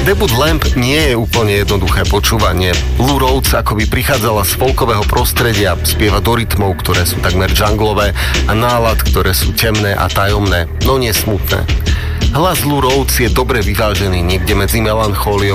Debut Lamp nie je úplne jednoduché počúvanie. Lou Rawls akoby prichádzala z folkového prostredia, spieva do rytmov, ktoré sú takmer džunglové a nálad, ktoré sú temné a tajomné, no nie smutné. Hlas Lou Rawls je dobre vyvážený niekde medzi melanchóliou